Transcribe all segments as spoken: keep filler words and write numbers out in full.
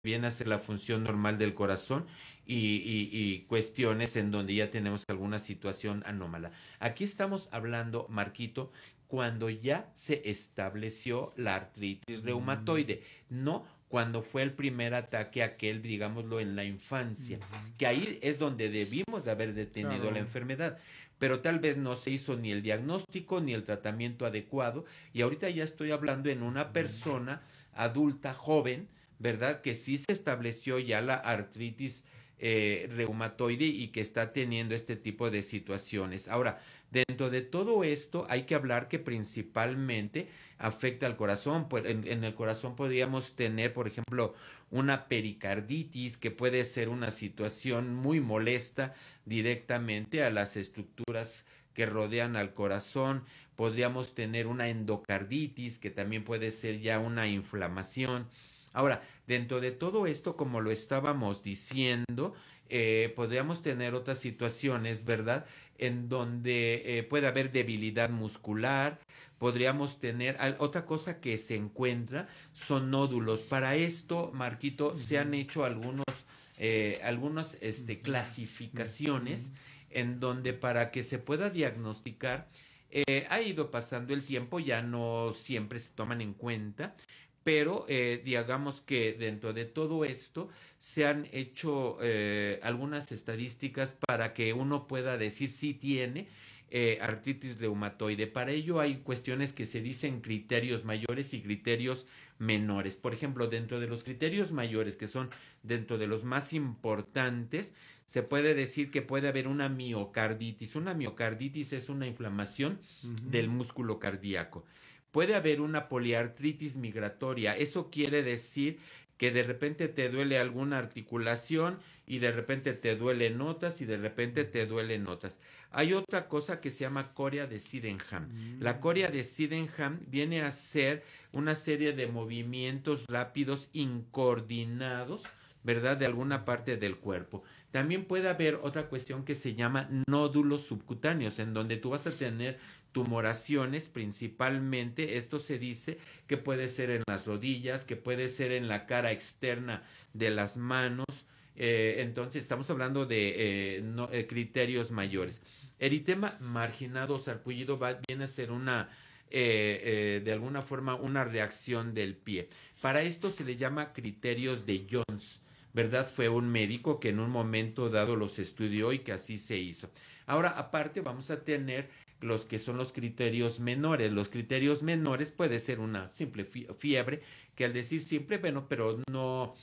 viene a ser la función normal del corazón y, y, y cuestiones en donde ya tenemos alguna situación anómala. Aquí estamos hablando, Marquito, cuando ya se estableció la artritis Mm, reumatoide, no cuando fue el primer ataque aquel, digámoslo, en la infancia, ujú. que ahí es donde debimos de haber detenido la Claro. enfermedad, pero tal vez no se hizo ni el diagnóstico ni el tratamiento adecuado y ahorita ya estoy hablando en una Ujú. persona adulta, joven, ¿verdad? Que sí se estableció ya la artritis eh, reumatoide y que está teniendo este tipo de situaciones. Ahora, dentro de todo esto hay que hablar que principalmente afecta al corazón. Pues en, en el corazón podríamos tener, por ejemplo, una pericarditis que puede ser una situación muy molesta directamente a las estructuras que rodean al corazón. Podríamos tener una endocarditis que también puede ser ya una inflamación. Ahora, dentro de todo esto, como lo estábamos diciendo, eh, podríamos tener otras situaciones, ¿verdad? En donde eh, puede haber debilidad muscular, podríamos tener al- otra cosa que se encuentra son nódulos. Para esto, Marquito, se han Ujú, hecho algunos, eh, algunas este, ujú, clasificaciones ujú, en donde para que se pueda diagnosticar, eh, ha ido pasando el tiempo, ya no siempre se toman en cuenta, pero eh, digamos que dentro de todo esto se han hecho eh, algunas estadísticas para que uno pueda decir si tiene eh, artritis reumatoide. Para ello hay cuestiones que se dicen criterios mayores y criterios menores. Por ejemplo, dentro de los criterios mayores, que son dentro de los más importantes, se puede decir que puede haber una miocarditis. Una miocarditis es una inflamación del ujú. músculo cardíaco. Puede haber una poliartritis migratoria. Eso quiere decir que de repente te duele alguna articulación y de repente te duelen otras y de repente te duelen otras. Hay otra cosa que se llama corea de Sydenham. La Mm, corea de Sydenham viene a ser una serie de movimientos rápidos incoordinados, ¿verdad? De alguna parte del cuerpo. También puede haber otra cuestión que se llama nódulos subcutáneos, en donde tú vas a tener tumoraciones principalmente. Esto se dice que puede ser en las rodillas, que puede ser en la cara externa de las manos. Eh, entonces estamos hablando de eh, no, eh, criterios mayores. Eritema marginado sarpullido va, viene a ser una eh, eh, de alguna forma una reacción del pie. Para esto se le llama criterios de Jones, ¿verdad? Fue un médico que en un momento dado los estudió y que así se hizo. Ahora, aparte, vamos a tener los que son los criterios menores. Los criterios menores puede ser una simple fiebre, que al decir simple, bueno, pero no,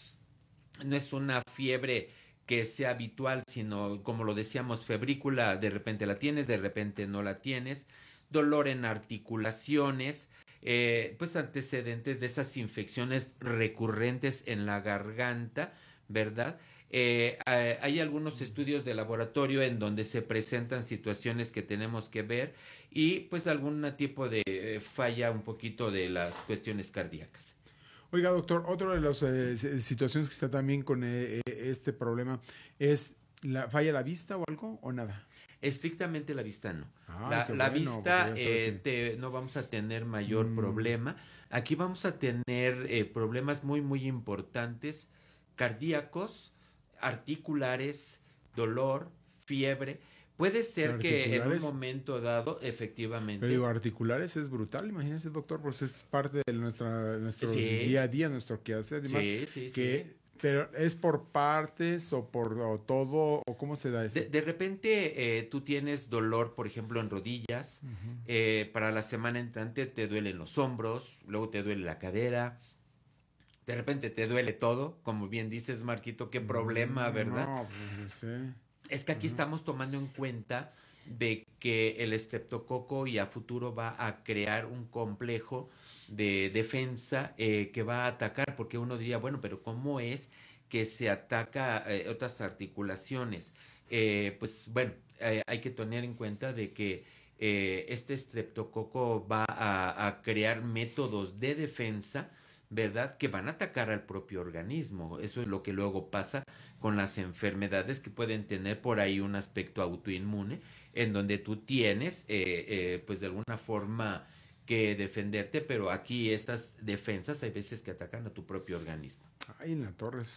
no es una fiebre que sea habitual, sino como lo decíamos, febrícula, de repente la tienes, de repente no la tienes, dolor en articulaciones, eh, pues antecedentes de esas infecciones recurrentes en la garganta, ¿verdad? Eh, hay algunos estudios de laboratorio en donde se presentan situaciones que tenemos que ver y pues algún tipo de eh, falla un poquito de las cuestiones cardíacas. Oiga, doctor, otra de las eh, si- situaciones que está también con eh, eh, este problema es la falla la vista o algo o nada. Estrictamente la vista no. Ay, La, qué la bueno, porque vista ya sabe eh, que te, no vamos a tener mayor mm, problema. Aquí vamos a tener eh, problemas muy, muy importantes, cardíacos, articulares, dolor, fiebre. Puede ser que en un articulares. momento dado, Pero digo, efectivamente, articulares es brutal, imagínese, doctor, pues es parte de nuestra, nuestro sí, día a día, nuestro quehacer, además, sí, sí, sí. que, pero es por partes o por o todo, o cómo se da De, eso. de repente eh, tú tienes dolor, por ejemplo, en rodillas. Ujú. Eh, para la semana entrante te duelen los hombros, luego te duele la cadera, de repente te duele todo, como bien dices, Marquito, qué problema, Mm, ¿verdad? no, pues sí. Es que aquí Ajá. estamos tomando en cuenta de que el estreptococo y a futuro va a crear un complejo de defensa eh, que va a atacar, porque uno diría, bueno, pero ¿cómo es que se ataca eh, otras articulaciones? Eh, pues bueno, eh, hay que tener en cuenta de que eh, este estreptococo va a, a crear métodos de defensa, ¿verdad? Que van a atacar al propio organismo. Eso es lo que luego pasa con las enfermedades que pueden tener por ahí un aspecto autoinmune, en donde tú tienes, eh, eh, pues de alguna forma, que defenderte, pero aquí estas defensas hay veces que atacan a tu propio organismo. Ay, en la torre.